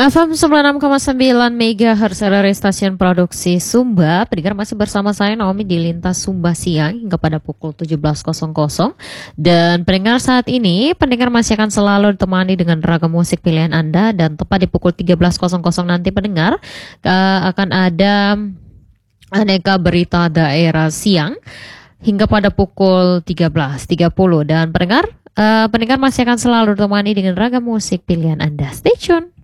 FM 96,9 MHz dari stasiun produksi Sumba. Pendengar masih bersama saya Naomi di Lintas Sumba Siang hingga pada pukul 17.00. Dan pendengar saat ini, pendengar masih akan selalu ditemani dengan ragam musik pilihan Anda. Dan tepat di pukul 13.00 nanti pendengar akan ada aneka berita daerah siang hingga pada pukul 13.30. Dan pendengar masih akan selalu ditemani dengan ragam musik pilihan Anda. Stay tune.